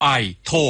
BOI โทร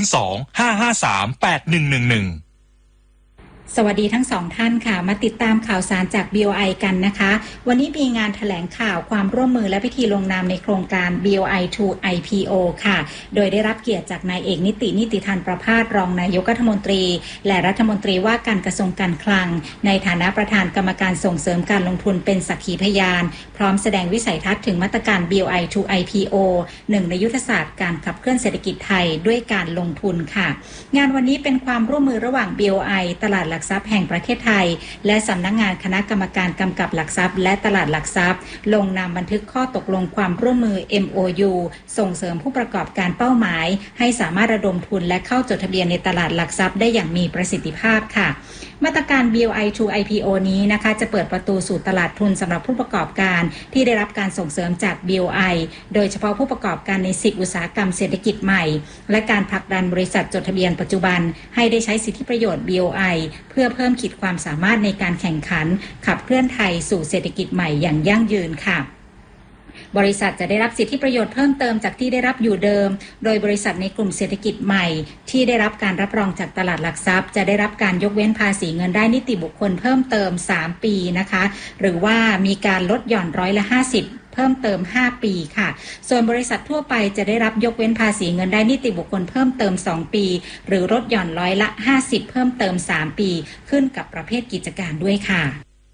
02-553-8111 สวัสดีทั้งสองท่านค่ะมาติดตามข่าวสารจาก BOI กันนะคะวันนี้มีงานแถลงข่าวความร่วมมือและพิธีลงนามในโครงการ BOI to IPO ค่ะโดยได้รับเกียรติจากนายเอกนิติธันประภาสรองนายกรัฐมนตรีและรัฐมนตรีว่าการกระทรวงการคลังในฐานะประธานกรรมการส่งเสริมการลงทุนเป็นสักขีพยานพร้อมแสดงวิสัยทัศน์ถึงมาตรการ BOI to IPO หนึ่งในยุทธศาสตร์การขับเคลื่อนเศรษฐกิจไทยด้วยการลงทุนค่ะงานวันนี้เป็นความร่วมมือระหว่าง BOI ตลาดหลักทรัพย์แห่งประเทศไทยและสำนักงานคณะกรรมการกำกับหลักทรัพย์และตลาดหลักทรัพย์ลงนามบันทึกข้อตกลงความร่วมมือ MOU ส่งเสริมผู้ประกอบการเป้าหมายให้สามารถระดมทุนและเข้าจดทะเบียนในตลาดหลักทรัพย์ได้อย่างมีประสิทธิภาพค่ะมาตรการ BOI to IPO นี้นะคะจะเปิดประตูสู่ตลาดทุนสำหรับผู้ประกอบการที่ได้รับการส่งเสริมจาก BOI โดยเฉพาะผู้ประกอบการใน10อุตสาหกรรมเศรษฐกิจใหม่และการผลักดันบริษัทจดทะเบียนปัจจุบันให้ได้ใช้สิทธิประโยชน์ BOI เพื่อเพิ่มขีดความสามารถในการแข่งขันขับเคลื่อนไทยสู่เศรษฐกิจใหม่อย่างยั่งยืนค่ะบริษัทจะได้รับสิทธิประโยชน์เพิ่มเติมจากที่ได้รับอยู่เดิมโดยบริษัทในกลุ่มเศรษฐกิจใหม่ที่ได้รับการรับรองจากตลาดหลักทรัพย์จะได้รับการยกเว้นภาษีเงินได้นิติบุคคลเพิ่มเติม3ปีนะคะหรือว่ามีการลดหย่อน50%เพิ่มเติม5ปีค่ะส่วนบริษัททั่วไปจะได้รับยกเว้นภาษีเงินได้นิติบุคคลเพิ่มเติม2ปีหรือลดหย่อน50%เพิ่มเติม3ปีขึ้นกับประเภทกิจการด้วยค่ะ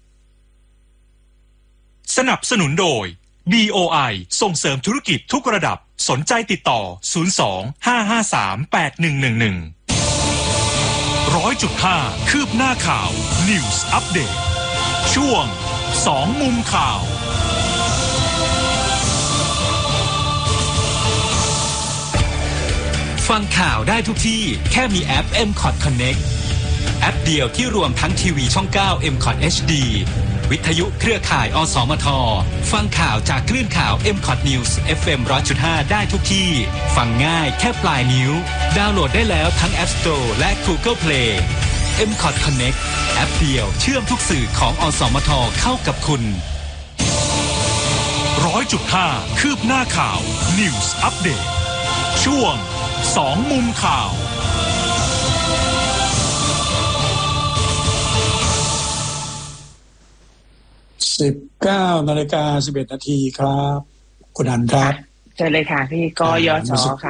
สนับสนุนโดยBOI ส่งเสริมธุรกิจทุกระดับสนใจติดต่อ02-553-8111 100.5 คืบหน้าข่าว News Update ช่วง2มุมข่าวฟังข่าวได้ทุกที่แค่มีแอป MCOT Connect แอปเดียวที่รวมทั้งทีวีช่อง 9 MCOT HDวิทยุเครือข่ายอสมทฟังข่าวจากคลื่นข่าว MCOT News FM 100.5 ได้ทุกที่ฟังง่ายแค่ปลายนิ้วดาวน์โหลดได้แล้วทั้ง App Store และ Google Play MCOT Connect แอปเดียวเชื่อมทุกสื่อของอสมทเข้ากับคุณ 100.5 คืบหน้าข่าว News Update ช่วง2มุมข่าว 19:11 นาทีครับคุณอันครับเจอเลยค่ะพี่กยศค่ะ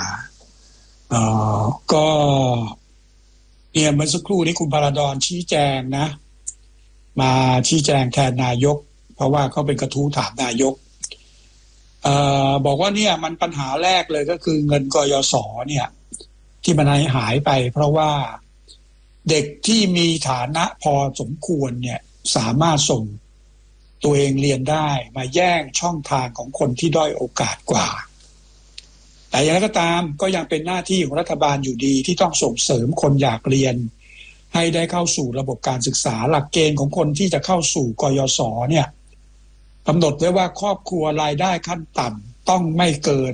ก็เนี่ยเมื่อสักครู่นี้คุณพาราดอนชี้แจงนะมาชี้แจงแทนนายกเพราะว่าเขาเป็นกระทู้ถามนายกบอกว่าเนี่ยมันปัญหาแรกเลยก็คือเงินกยศเนี่ยที่มันหายไปเพราะว่าเด็กที่มีฐานะพอสมควรเนี่ยสามารถส่งตัวเองเรียนได้มาแย่งช่องทางของคนที่ด้อยโอกาสกว่าแต่อย่างไรก็ตามก็ยังเป็นหน้าที่ของรัฐบาลอยู่ดีที่ต้องส่งเสริมคนอยากเรียนให้ได้เข้าสู่ระบบการศึกษาหลักเกณฑ์ของคนที่จะเข้าสู่กยศเนี่ยกำหนดไว้ว่าครอบครัวรายได้ขั้นต่ำต้องไม่เกิน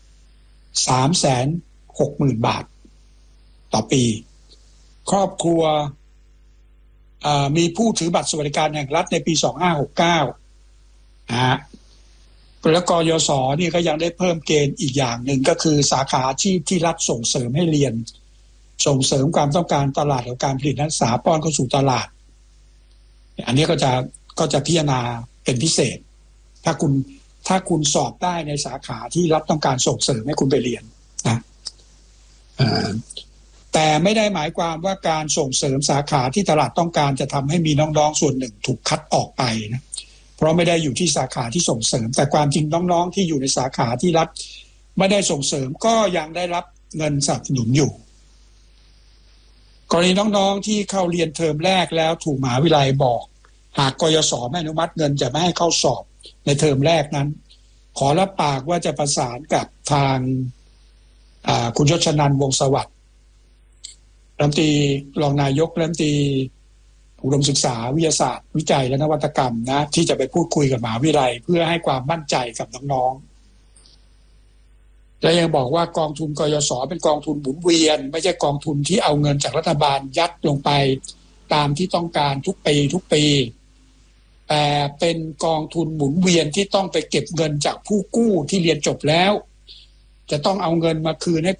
360,000 บาทต่อปีครอบครัวมีผู้ถือบัตรสวัสดิการแห่งรัฐในปี2569นะฮะแล้วกยศนี่ก็ยังได้เพิ่มเกณฑ์อีกอย่างหนึ่งก็คือสาขาอาชีพที่รัฐส่งเสริมให้เรียนส่งเสริมความต้องการตลาดกับการผลิตนักศึกษาป้อนเข้าสู่ตลาดอันนี้ก็จะพิจารณาเป็นพิเศษถ้าคุณสอบได้ในสาขาที่รัฐต้องการส่งเสริมให้คุณไปเรียนนะแต่ไม่ได้หมายความว่าการส่งเสริมสาขาที่ตลาดต้องการจะทำให้มีน้องๆส่วนหนึ่งถูกคัดออกไปนะเพราะไม่ได้อยู่ที่สาขาที่ส่งเสริมแต่ความจริงน้องๆที่อยู่ในสาขาที่รัฐไม่ได้ส่งเสริมก็ยังได้รับเงินสนับสนุนอยู่กรณีน้องๆที่เข้าเรียนเทอมแรกแล้วถูกมหาวิทยาลัยบอกหากกยศไม่อนุมัติเงินจะไม่ให้เข้าสอบในเทอมแรกนั้นขอรับปากว่าจะประสานกับทางคุณยศนันท์วงศ์สวัสดิ์รัฐมนตรีรองนายกรัฐมนตรีอุดมศึกษาวิทยาศาสตร์วิจัยและนวัตกรรมนะที่จะไปพูดคุยกับมหาวิทยาลัยเพื่อให้ความมั่นใจกับน้องๆและยังบอกว่ากองทุนกยศเป็นกองทุนหมุนเวียนไม่ใช่กองทุนที่เอาเงินจากรัฐบาลยัดลงไปตามที่ต้องการทุกปีแต่เป็นกองทุนหมุนเวียนที่ต้องไปเก็บเงินจากผู้กู้ที่เรียนจบแล้วจะต้องเอาเงินมาคืนให้